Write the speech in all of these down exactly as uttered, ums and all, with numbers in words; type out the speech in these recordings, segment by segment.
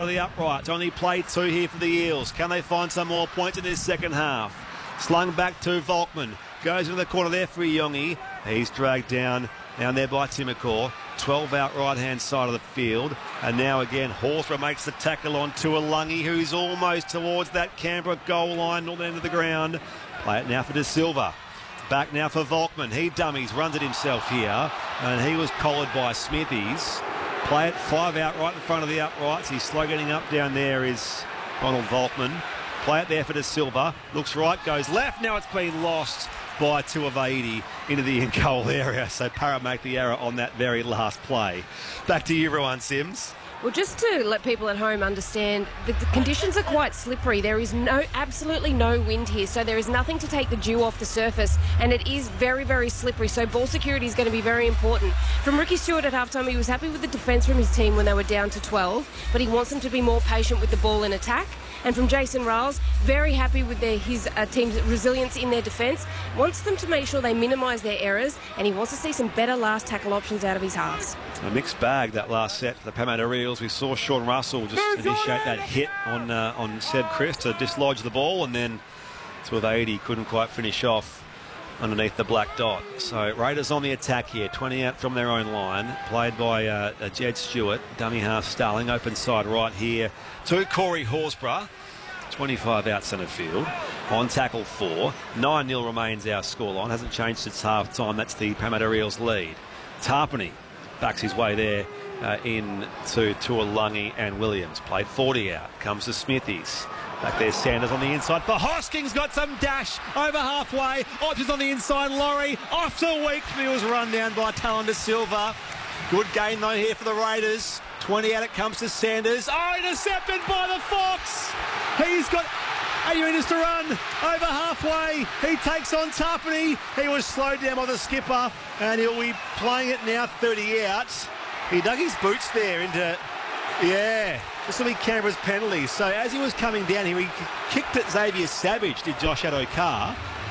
of the uprights. Only played two here for the Eels. Can they find some more points in this second half? Slung back to Volkman. Goes into the corner there for Iongi. He's dragged down, down there by Timokor. twelve out right-hand side of the field. And now again, Horsburgh makes the tackle on Tuolungi, who's almost towards that Canberra goal line, north end of the ground. Play it now for De Silva. Back now for Volkman. He dummies, runs it himself here. And he was collared by Smithies. Play it five out right in front of the uprights. He's slow getting up down there is Ronald Volkman. Play it there for De Silva. Looks right, goes left. Now it's been lost by Tuivasa into the in-goal area. So Para make the error on that very last play. Back to you, Rowan Sims. Well, just to let people at home understand, the, the conditions are quite slippery. There is no, absolutely no wind here, so there is nothing to take the dew off the surface, and it is very, very slippery, so ball security is going to be very important. From Ricky Stewart at halftime, he was happy with the defence from his team when they were down to twelve, but he wants them to be more patient with the ball in attack. And from Jason Riles, very happy with their, his uh, team's resilience in their defence. Wants them to make sure they minimise their errors, and he wants to see some better last tackle options out of his halves. A mixed bag that last set for the Parramatta Eels. We saw Sean Russell just initiate that hit on uh, on Seb Chris to dislodge the ball, and then Tuivasa couldn't quite finish off underneath the black dot. So Raiders on the attack here, twenty out from their own line, played by uh, uh, Jed Stewart, dummy half Starling, open side right here to Corey Horsburgh, twenty-five out centre field, on tackle four. nine nil remains our scoreline, hasn't changed since half time. That's the Parramatta Eels lead. Tarpany backs his way there uh, in to Tuolungi and Williams. Played forty out, comes to Smithies. Back there, Sanders on the inside for Hoskins, got some dash over halfway. Options on the inside, Laurie off to Weakfield's run down by Talon De Silva. Good gain though here for the Raiders. twenty out, it comes to Sanders. Oh, intercepted by the Fox. He's got Ayunas to run over halfway. He takes on Tarpany. He was slowed down by the skipper, and he'll be playing it now thirty out. He dug his boots there into, yeah, this will be Canberra's penalty. So as he was coming down here, he kicked at Xavier Savage, did Josh Addo-Carr,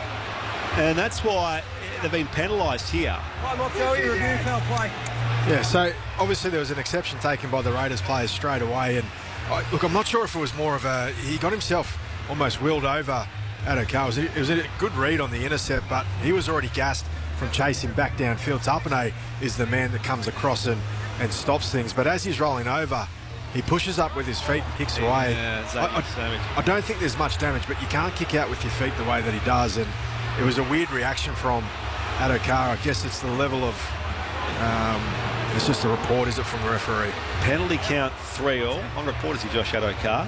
and that's why they've been penalised here. Review foul play. Yeah, so obviously there was an exception taken by the Raiders players straight away, and uh, look, I'm not sure if it was more of a, he got himself almost wheeled over Addo-Carr. It was, a, it was a good read on the intercept, but he was already gassed from chasing back downfield. Tarpany is the man that comes across and, and stops things, but as he's rolling over, he pushes up with his feet and kicks away. Yeah, I, I, I don't think there's much damage, but you can't kick out with your feet the way that he does, and it was a weird reaction from Addo-Carr. I guess it's the level of, um, it's just a report, is it, from the referee? Penalty count three all. On report is Josh Addo-Carr.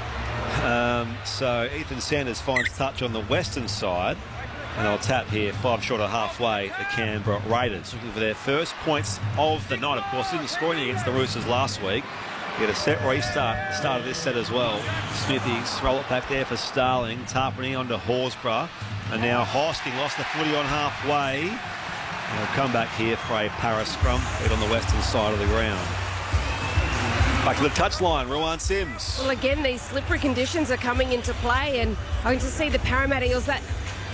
Um, so Ethan Sanders finds touch on the western side, and I'll tap here, five short of halfway, the Canberra Raiders, looking for their first points of the night. Of course, didn't score any against the Roosters last week. Get a set restart at the start of this set as well. Smithies roll it back there for Starling. Tarpany onto Horsburgh. And now Hosking lost the footy on halfway. They'll come back here for a para scrum, head on the western side of the ground. Back to the touchline, Rowan Sims. Well, again, these slippery conditions are coming into play, and I'm going to see the Parramatta Eels that...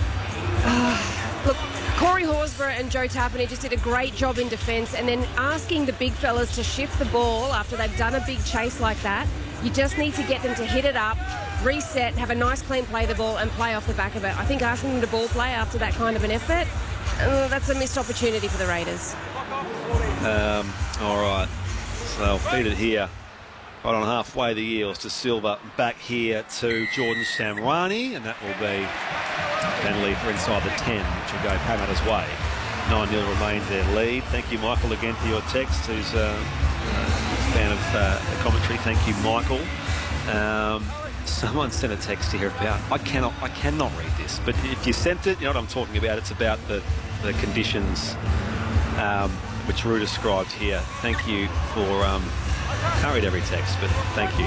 Uh, look, Corey Horsburgh and Joe Tarpany just did a great job in defence, and then asking the big fellas to shift the ball after they've done a big chase like that. You just need to get them to hit it up, reset, have a nice clean play the ball and play off the back of it. I think asking them to ball play after that kind of an effort, uh, that's a missed opportunity for the Raiders. Um, all right, so they'll feed it here. Right on halfway, the Eels to Silva, back here to Jordan Samrani, and that will be a penalty for inside the ten, which will go Parramatta's way. nine nil remains their lead. Thank you, Michael, again for your text, who's uh, a fan of uh, the commentary. Thank you, Michael. Um, someone sent a text here about, I cannot, I cannot read this, but if you sent it, you know what I'm talking about. It's about the, the conditions um, which Rue described here. Thank you for... Um, Can't read every text, but thank you.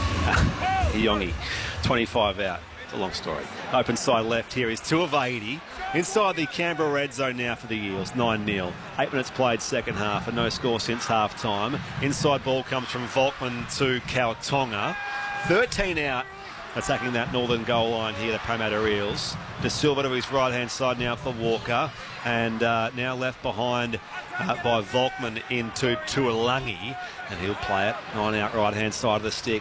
Iongi, twenty-five out. It's a long story. Open side left here is Tuivasa. Inside the Canberra red zone now for the Eels, nine nil. Eight minutes played second half and no score since half time. Inside ball comes from Volkman to Kautonga. thirteen out, attacking that northern goal line here, the Parramatta Eels. De Silva to his right-hand side now for Walker. And uh, now left behind uh, by Volkman into Tuolungi. And he'll play it, nine out right-hand side of the stick.